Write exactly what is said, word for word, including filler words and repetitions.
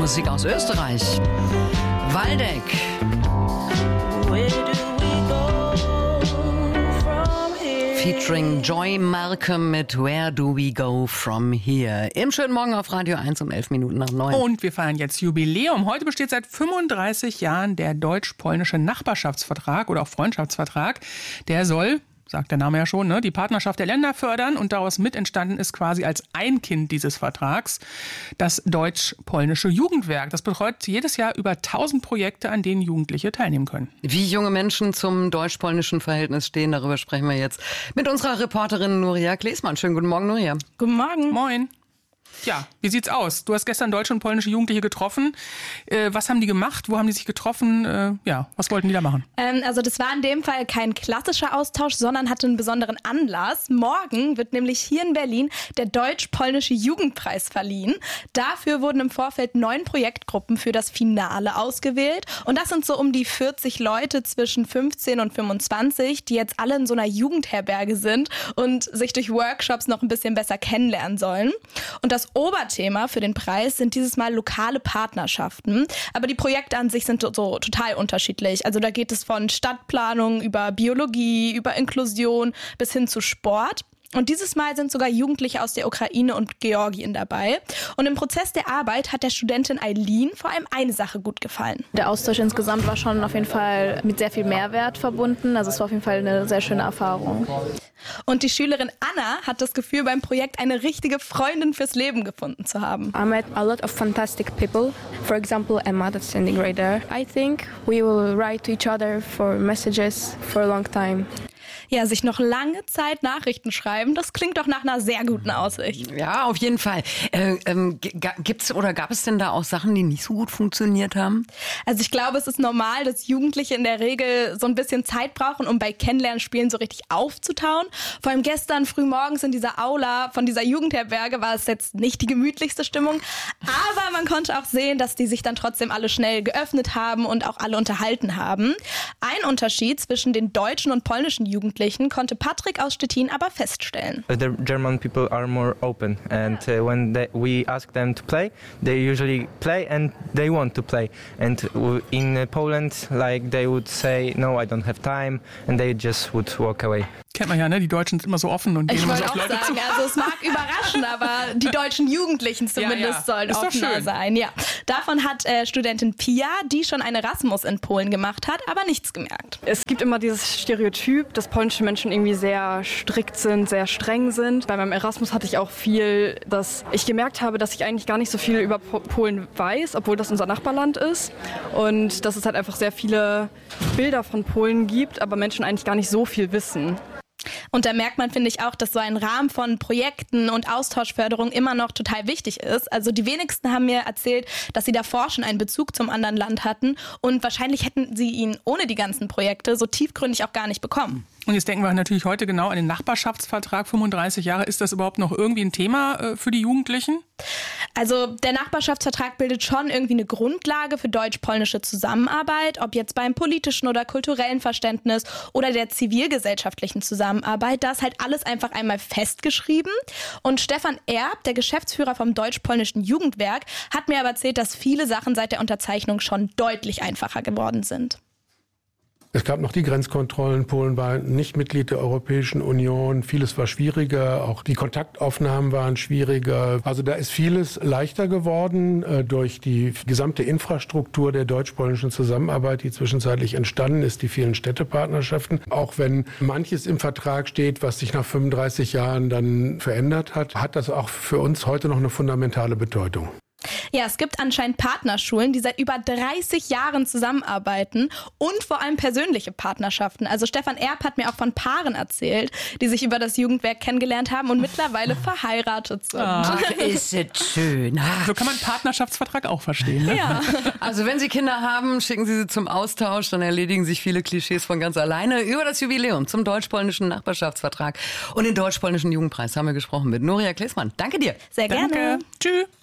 Musik aus Österreich. Waldeck. Featuring Joy Malcolm mit Where Do We Go From Here? Im schönen Morgen auf Radio eins um elf Minuten nach neun. Und wir feiern jetzt Jubiläum. Heute besteht seit fünfunddreißig Jahren der deutsch-polnische Nachbarschaftsvertrag oder auch Freundschaftsvertrag. Der soll, sagt der Name ja schon, ne, die Partnerschaft der Länder fördern, und daraus mit entstanden ist quasi als ein Kind dieses Vertrags das deutsch-polnische Jugendwerk. Das betreut jedes Jahr über tausend Projekte, an denen Jugendliche teilnehmen können. Wie junge Menschen zum deutsch-polnischen Verhältnis stehen, darüber sprechen wir jetzt mit unserer Reporterin Nuria Klesmann. Schönen guten Morgen, Nuria. Guten Morgen. Moin. Ja, wie sieht's aus? Du hast gestern deutsche und polnische Jugendliche getroffen. Äh, was haben die gemacht? Wo haben die sich getroffen? Äh, ja, was wollten die da machen? Ähm, also das war in dem Fall kein klassischer Austausch, sondern hatte einen besonderen Anlass. Morgen wird nämlich hier in Berlin der deutsch-polnische Jugendpreis verliehen. Dafür wurden im Vorfeld neun Projektgruppen für das Finale ausgewählt. Und das sind so um die vierzig Leute zwischen fünfzehn und fünfundzwanzig, die jetzt alle in so einer Jugendherberge sind und sich durch Workshops noch ein bisschen besser kennenlernen sollen. Und das Oberthema für den Preis sind dieses Mal lokale Partnerschaften. Aber die Projekte an sich sind so, so total unterschiedlich. Also da geht es von Stadtplanung über Biologie, über Inklusion bis hin zu Sport. Und dieses Mal sind sogar Jugendliche aus der Ukraine und Georgien dabei. Und im Prozess der Arbeit hat der Studentin Eileen vor allem eine Sache gut gefallen. Der Austausch insgesamt war schon auf jeden Fall mit sehr viel Mehrwert verbunden. Also es war auf jeden Fall eine sehr schöne Erfahrung. Und die Schülerin Anna hat das Gefühl, beim Projekt eine richtige Freundin fürs Leben gefunden zu haben. I met a lot of fantastic people. For example, Emma, that's in the grader. I think we will write to each other for messages for a long time. Ja, sich noch lange Zeit Nachrichten schreiben, das klingt doch nach einer sehr guten Aussicht. Ja, auf jeden Fall. Äh, ähm, gibt's oder gab es denn da auch Sachen, die nicht so gut funktioniert haben? Also ich glaube, es ist normal, dass Jugendliche in der Regel so ein bisschen Zeit brauchen, um bei Kennenlernspielen so richtig aufzutauen. Vor allem gestern früh morgens in dieser Aula von dieser Jugendherberge war es jetzt nicht die gemütlichste Stimmung. Aber man konnte auch sehen, dass die sich dann trotzdem alle schnell geöffnet haben und auch alle unterhalten haben. Ein Unterschied zwischen den deutschen und polnischen Jugendlichen konnte Patrick aus Stettin aber feststellen. The German people are more open, and uh, when they, we ask them to play, they usually play and they want to play. And in Poland, like they would say, no, I don't have time, and they just would walk away. Kennt man ja, ne? Die Deutschen sind immer so offen und gehen ich immer so wollte auf auch Leute sagen, zu. also es mag überraschen, aber die deutschen Jugendlichen zumindest ja, ja. sollen Ist doch offener schön. sein. Ja. Davon hat äh, Studentin Pia, die schon einen Erasmus in Polen gemacht hat, aber nichts gemerkt. Es gibt immer dieses Stereotyp, dass polnische Menschen irgendwie sehr strikt sind, sehr streng sind. Bei meinem Erasmus hatte ich auch viel, dass ich gemerkt habe, dass ich eigentlich gar nicht so viel über Polen weiß, obwohl das unser Nachbarland ist. Und dass es halt einfach sehr viele Bilder von Polen gibt, aber Menschen eigentlich gar nicht so viel wissen. Und da merkt man, finde ich, auch, dass so ein Rahmen von Projekten und Austauschförderung immer noch total wichtig ist. Also die wenigsten haben mir erzählt, dass sie davor schon einen Bezug zum anderen Land hatten. Und wahrscheinlich hätten sie ihn ohne die ganzen Projekte so tiefgründig auch gar nicht bekommen. Und jetzt denken wir natürlich heute genau an den Nachbarschaftsvertrag. fünfunddreißig Jahre, ist das überhaupt noch irgendwie ein Thema äh, für die Jugendlichen? Also der Nachbarschaftsvertrag bildet schon irgendwie eine Grundlage für deutsch-polnische Zusammenarbeit, ob jetzt beim politischen oder kulturellen Verständnis oder der zivilgesellschaftlichen Zusammenarbeit. Da ist halt alles einfach einmal festgeschrieben. Und Stefan Erb, der Geschäftsführer vom deutsch-polnischen Jugendwerk, hat mir aber erzählt, dass viele Sachen seit der Unterzeichnung schon deutlich einfacher geworden sind. Es gab noch die Grenzkontrollen. Polen war nicht Mitglied der Europäischen Union. Vieles war schwieriger. Auch die Kontaktaufnahmen waren schwieriger. Also da ist vieles leichter geworden äh, durch die gesamte Infrastruktur der deutsch-polnischen Zusammenarbeit, die zwischenzeitlich entstanden ist, die vielen Städtepartnerschaften. Auch wenn manches im Vertrag steht, was sich nach fünfunddreißig Jahren dann verändert hat, hat das auch für uns heute noch eine fundamentale Bedeutung. Ja, es gibt anscheinend Partnerschulen, die seit über dreißig Jahren zusammenarbeiten und vor allem persönliche Partnerschaften. Also Stefan Erb hat mir auch von Paaren erzählt, die sich über das Jugendwerk kennengelernt haben und mittlerweile verheiratet sind. Ach, ist es schön. So kann man Partnerschaftsvertrag auch verstehen. Ne? Ja. Also wenn Sie Kinder haben, schicken Sie sie zum Austausch, dann erledigen sich viele Klischees von ganz alleine. Über das Jubiläum zum deutsch-polnischen Nachbarschaftsvertrag und den deutsch-polnischen Jugendpreis haben wir gesprochen mit Nuria Klesmann. Danke dir. Sehr gerne. Danke. Tschüss.